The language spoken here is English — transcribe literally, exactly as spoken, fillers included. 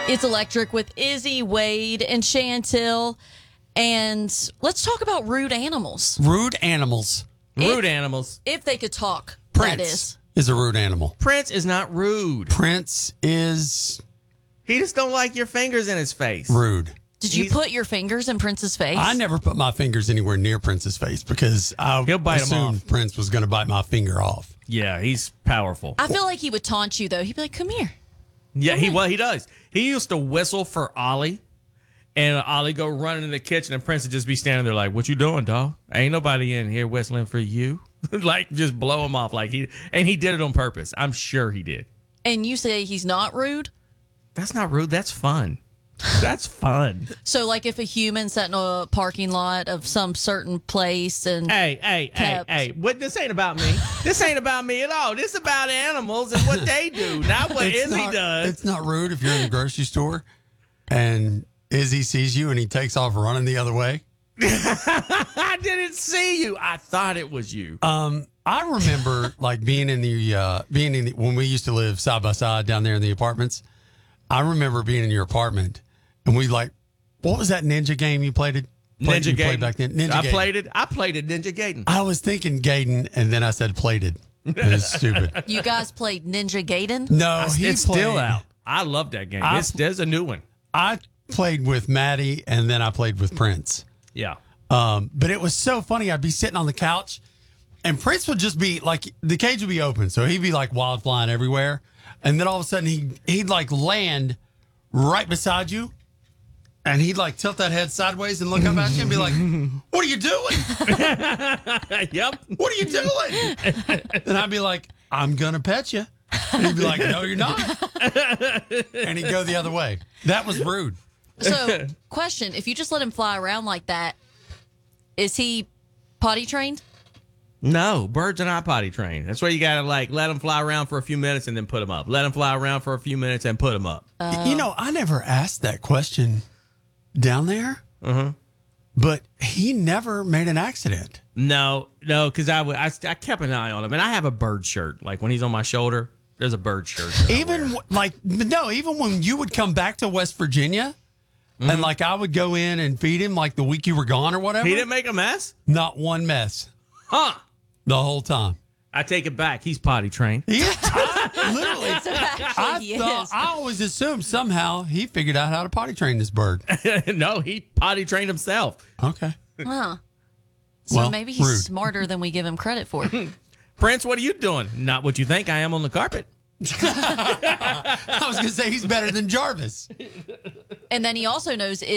It's Electric with Izzy, Wade, and Chantel. And let's talk about rude animals. Rude animals. Rude If- animals. If they could talk, Prince that is. is a rude animal. Prince is not rude. Prince is He just don't like your fingers in his face. rude. Did you He's- put your fingers in Prince's face? I never put my fingers anywhere near Prince's face because I He'll bite 'em assumed off. Prince was going to bite my finger off. Yeah, he's powerful. I feel like he would taunt you, though. He'd be like, come here. Yeah, he well he does. He used to whistle for Ollie, and Ollie go running in the kitchen, and Prince would just be standing there like, "What you doing, dog? Ain't nobody in here whistling for you." Like just blow him off, like he and he did it on purpose. I'm sure he did. And you say he's not rude? That's not rude. That's fun. That's fun. So, like, if a human sat in a parking lot of some certain place and Hey, hey, Kept. hey, hey! What? This ain't about me. This ain't about me at all. This about animals and what they do, not what It's Izzy not, does. It's not rude if you're in the grocery store and Izzy sees you and he takes off running the other way. I didn't see you. I thought it was you. Um, I remember like being in the uh, being in the, when we used to live side by side down there in the apartments. I remember being in your apartment and we like, what was that ninja game you played? It played, Ninja you Gaiden. played back then. Ninja I Gaiden. played it. I played it. Ninja Gaiden. I was thinking Gaiden, and then I said plated. It's stupid. you guys played Ninja Gaiden? No, he it's played, still out. I love that game. I- It's, there's a new one. I played with Maddie, and then I played with Prince. Yeah. Um, but it was so funny. I'd be sitting on the couch, and Prince would just be like, the cage would be open, so he'd be like wild flying everywhere, and then all of a sudden he he'd like land right beside you, and he'd like tilt that head sideways and look up at you and be like, "What are you doing? Yep. What are you doing?" And I'd be like, "I'm gonna pet you," and he'd be like, "No, you're not," and he'd go the other way. That was rude. So, question, if you just let him fly around like that, is he potty trained? No, birds are not potty trained. That's why you gotta like let them fly around for a few minutes and then put them up. Let them fly around for a few minutes and put them up. You know, I never asked that question down there, Uh-huh. but he never made an accident. No, no, because I, would- I I kept an eye on him, and I have a bird shirt. Like when he's on my shoulder, there's a bird shirt. that I Even wear. w- like, no, even when you would come back to West Virginia and like I would go in and feed him like the week you were gone or whatever, he didn't make a mess, not one mess huh? the whole time. I take it back. He's potty trained. He, I, literally, So actually, I, he thought, is. I always assumed somehow he figured out how to potty train this bird. No, he potty trained himself. Okay. Huh. So Well, maybe he's rude. smarter than we give him credit for. Prince, what are you doing? Not what you think I am on the carpet. I was going to say he's better than Jarvis. And then he also knows